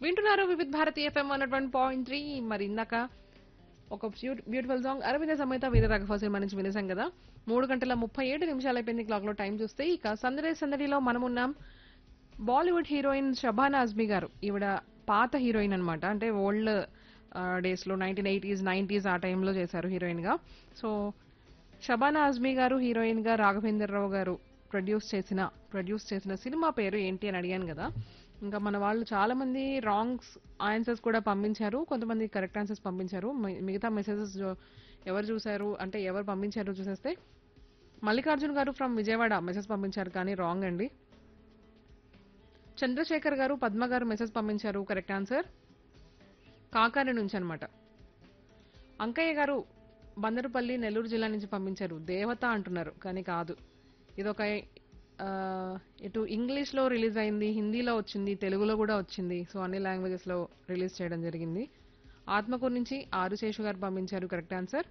వింటున్నారు వివిధ భారతి ఎఫ్ఎం 101.3. మరి ఇందాక ఒక beautiful song Aravinda Sametha Veera Raghava cinema నుంచి వినేసాం కదా. 3 గంటల 37 నిమిషాలు అయిపోయింది క్లాక్ లో టైం చూస్తే. ఇక సందడిలో మనం ఉన్నాం. బాలీవుడ్ హీరోయిన్ షబానా అజ్మీ గారు. ఈవిడ పాత హీరోయిన్ అన్నమాట. అంటే ఓల్డ్ డేస్ లో 1980s 90s ఆ టైంలో చేశారు హీరోయిన్ గా. సో షబానా అజ్మీ గారు హీరోయిన్ గా రాఘవేంద్రరావు గారు ప్రొడ్యూస్ చేసిన సినిమా పేరు ఏంటి అని అడిగాను కదా. ఇంకా మన వాళ్ళు చాలా మంది రాంగ్ ఆన్సర్స్ కూడా పంపించారు, కొంతమంది కరెక్ట్ ఆన్సర్స్ పంపించారు. మిగతా మెసేజెస్ ఎవరు చూసారు అంటే ఎవరు పంపించారు చూసేస్తే మల్లికార్జున్ గారు ఫ్రమ్ విజయవాడ మెసేజ్ పంపించారు కానీ రాంగ్ అండి. చంద్రశేఖర్ గారు పద్మ గారు మెసేజ్ పంపించారు కరెక్ట్ ఆన్సర్ కాకాని నుంచి అన్నమాట. అంకయ్య గారు బందరుపల్లి నెల్లూరు జిల్లా నుంచి పంపించారు దేవత అంటున్నారు కానీ కాదు. ఇదొక ఇటు ఇంగ్లీష్ లో రిలీజ్ అయింది, హిందీలో వచ్చింది, తెలుగులో కూడా వచ్చింది. సో అన్ని లాంగ్వేజెస్ లో రిలీజ్ చేయడం జరిగింది. ఆత్మకూరు నుంచి ఆరుశేషు గారు పంపించారు కరెక్ట్ ఆన్సర్.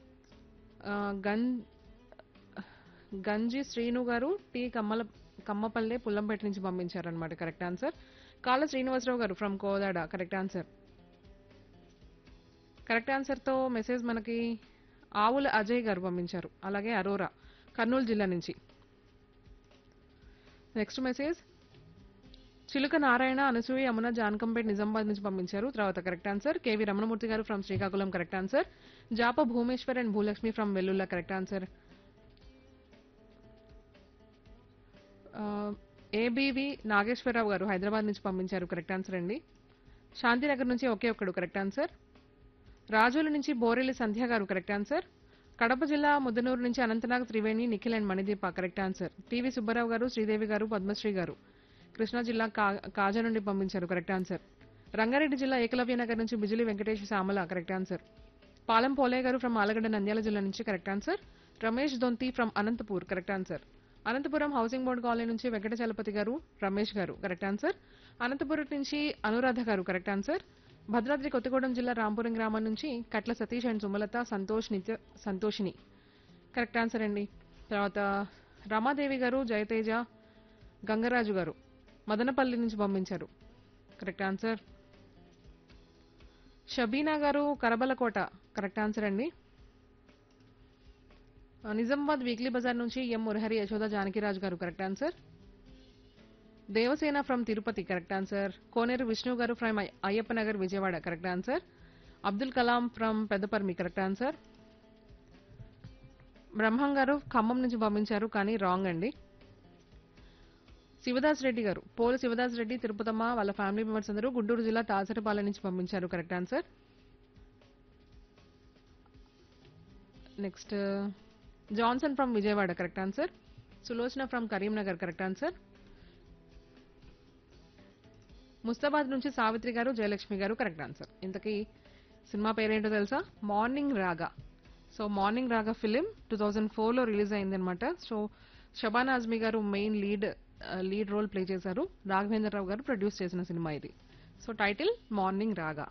గంజి శ్రీను గారు కమ్మపల్లె పుల్లంపేట నుంచి పంపించారు అనమాట కరెక్ట్ ఆన్సర్. కాళ్ళ శ్రీనివాసరావు గారు from Kodad correct answer. Correct answer తో మెసేజ్ మనకి ఆవుల అజయ్ గారు పంపించారు. అలాగే అరోరా కర్నూలు జిల్లా నుంచి. నెక్స్ట్ మెసేజ్ చిలుక నారాయణ అనసూయ యమున జానకంపేట్ నిజామాబాద్ నుంచి పంపించారు. తర్వాత కరెక్ట్ ఆన్సర్. కేవి రమణమూర్తి గారు from Srikakulam correct answer. జాప Bhumeshwar and Bhulakshmi from Vellulla correct answer. ABV Nageswararao గారు హైదరాబాద్ నుంచి పంపించారు కరెక్ట్ ఆన్సర్ అండి. శాంతినగర్ నుంచి ఒకే ఒక్కడు కరెక్ట్ ఆన్సర్. రాజోలు నుంచి బోరెల్లి సంధ్య గారు కరెక్ట్ ఆన్సర్. కడప జిల్లా ముద్దనూరు నుంచి Anantnag Triveni Nikhil and Manideepa correct answer. TV Subbarao గారు శ్రీదేవి గారు పద్మశ్రీ గారు కృష్ణా జిల్లా కాజా నుండి పంపించారు కరెక్ట్ ఆన్సర్. రంగారెడ్డి జిల్లా ఏకలవ్య నగర్ నుంచి బిజిలి వెంకటేష్ సామల కరెక్ట్ ఆన్సర్. పాలెం పోలయ్య గారు ఫ్రమ్ ఆలగడ్డ నంద్యాల జిల్లా నుంచి correct answer. Ramesh Donthi from Anantapur correct answer. Anantapuram housing board colony నుంచి వెంకట చలపతి గారు రమేష్ గారు కరెక్ట్ ఆన్సర్. అనంతపురం నుంచి అనురాధ గారు కరెక్ట్ ఆన్సర్. భద్రాద్రి కొత్తగూడెం జిల్లా రాంపురం గ్రామం నుంచి కట్ల Satish and Sumalatha Santoshini correct answer అండి. తర్వాత రమాదేవి గారు జయతేజ గంగరాజు గారు మదనపల్లి నుంచి పంపించారు కరెక్ట్ ఆన్సర్. షబీనా గారు కరబలకోట కరెక్ట్ ఆన్సర్ అండి. నిజామాబాద్ వీక్లీ బజార్ నుంచి ఎం మురహరి యశోద జానకిరాజు గారు correct answer. Devasena from Tirupati correct answer. కోనేరు విష్ణు గారు from Ayyappa Nagar Vijayawada correct answer. Abdul Kalam from Peddaparmi correct answer. బ్రహ్మం గారు ఖమ్మం నుంచి పంపించారు కానీ రాంగ్ అండి. శివదాస్ రెడ్డి గారు పోలు శివదాస్ రెడ్డి తిరుపతమ్మ వాళ్ళ ఫ్యామిలీ మెంబర్స్ అందరూ గుంటూరు జిల్లా తాసరపాలెం నుంచి పంపించారు correct answer. Next Johnson from Vijayawada correct answer. Sulochana from Karimnagar correct answer. Mustabad నుంచి సావిత్రి గారు జయలక్ష్మి గారు కరెక్ట్ ఆన్సర్. ఇంతకీ సినిమా పేరేంటో తెలుసా? మార్నింగ్ రాగా. సో మార్నింగ్ రాగా ఫిలిం 2004లో రిలీజ్ అయింది అనమాట. సో షబానా అజ్మీ గారు మెయిన్ లీడ్ రోల్ ప్లే చేశారు. రాఘవేంద్రరావు గారు ప్రొడ్యూస్ చేసిన సినిమా ఇది. సో టైటిల్ మార్నింగ్ రాగా.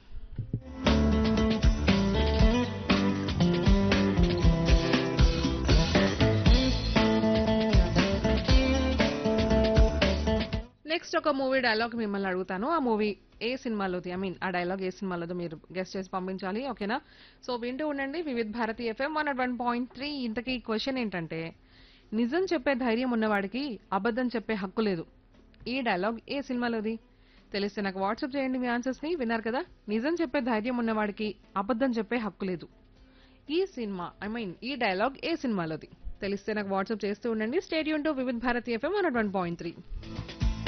నెక్స్ట్ ఒక మూవీ డైలాగ్ మిమ్మల్ని అడుగుతాను. ఆ మూవీ ఏ సినిమాలోది, ఆ డైలాగ్ ఏ సినిమాలోదో మీరు గెస్ట్ చేసి పంపించాలి. ఓకేనా? సో వింటూ ఉండండి వివిధ భారతి ఎఫ్ఎం 101.3. ఇంతకీ క్వశ్చన్ ఏంటంటే నిజం చెప్పే ధైర్యం ఉన్నవాడికి అబద్ధం చెప్పే హక్కు లేదు. ఈ డైలాగ్ ఏ సినిమాలోది తెలిస్తే నాకు వాట్సాప్ చేయండి మీ ఆన్సర్స్ ని. విన్నారు కదా, నిజం చెప్పే ధైర్యం ఉన్నవాడికి అబద్ధం చెప్పే హక్కు లేదు. ఈ సినిమా ఈ డైలాగ్ ఏ సినిమాలోది తెలిస్తే నాకు వాట్సాప్ చేస్తూ ఉండండి. స్టేడియం టు వివిధ భారతి ఎఫ్ఎం 101.3.